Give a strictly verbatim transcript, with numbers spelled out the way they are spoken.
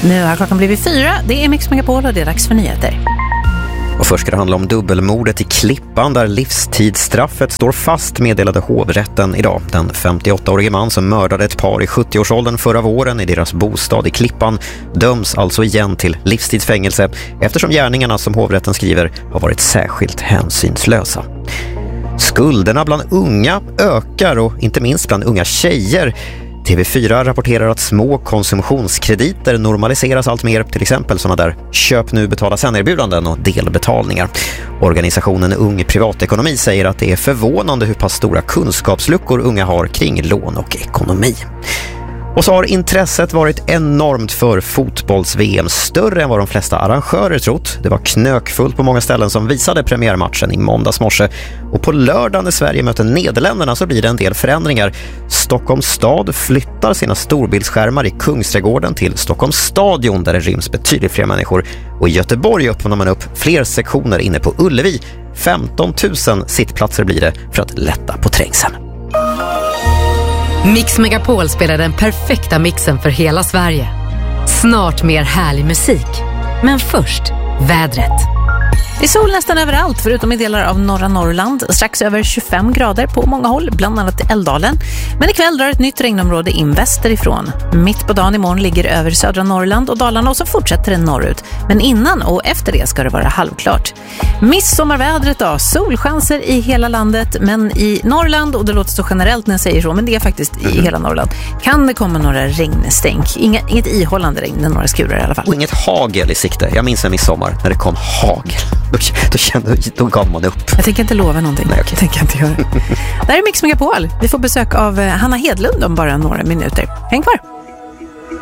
Nu har klockan blivit fyra. Det är Mix Megapol och det är dags för nyheter. Och först ska det handla om dubbelmordet i Klippan där livstidsstraffet står fast, meddelade hovrätten idag. Den femtioåttaårige man som mördade ett par i sjuttioårsåldern förra våren i deras bostad i Klippan döms alltså igen till livstidsfängelse eftersom gärningarna, som hovrätten skriver, har varit särskilt hänsynslösa. Skulderna bland unga ökar och inte minst bland unga tjejer. T V fyra rapporterar att små konsumtionskrediter normaliseras allt mer, till exempel sådana där köp nu, betala sen-erbjudanden och delbetalningar. Organisationen Ung Privatekonomi säger att det är förvånande hur pass stora kunskapsluckor unga har kring lån och ekonomi. Och så har intresset varit enormt för fotbolls-V M, större än vad de flesta arrangörer trott. Det var knökfullt på många ställen som visade premiärmatchen i måndags morse. Och på lördag när Sverige möter Nederländerna så blir det en del förändringar. Stockholms stad flyttar sina storbildsskärmar i Kungsträdgården till Stockholms stadion där det ryms betydligt fler människor. Och i Göteborg öppnar man upp fler sektioner inne på Ullevi. femton tusen sittplatser blir det för att lätta på trängseln. Mix Megapol spelar den perfekta mixen för hela Sverige. Snart mer härlig musik. Men först, vädret. Det är sol nästan överallt förutom i delar av norra Norrland. Strax över tjugofem grader på många håll, bland annat i Älvdalen. Men ikväll drar ett nytt regnområde in västerifrån. Mitt på dagen imorgon ligger över södra Norrland och Dalarna och så fortsätter det norrut. Men innan och efter det ska det vara halvklart. Midsommarvädret då, solchanser i hela landet, men i Norrland, och det låter så generellt när jag säger så, men det är faktiskt i hela Norrland, kan det komma några regnstänk. Inga, inget ihållande regn, några skurar i alla fall. Och inget hagel i sikte. Jag minns en midsommar när det kom hagel. Då, då, kände, då gav man upp. Jag tänker inte lova någonting. Nej, okay. Jag tänker inte göra det. Där är Mix Megapol. Vi får besök av Hanna Hedlund om bara några minuter. Häng kvar!